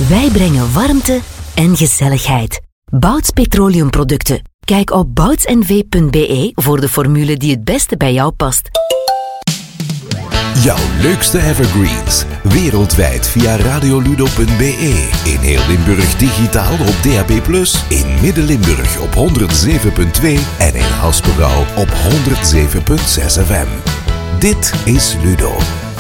Wij brengen warmte en gezelligheid. Bouts Petroleumproducten. Kijk op boutsnv.be voor de formule die het beste bij jou past. Jouw leukste evergreens. Wereldwijd via radioludo.be. In heel Limburg digitaal op DAB+. In Midden-Limburg op 107.2. En in Haspengouw op 107.6 FM. Dit is Ludo.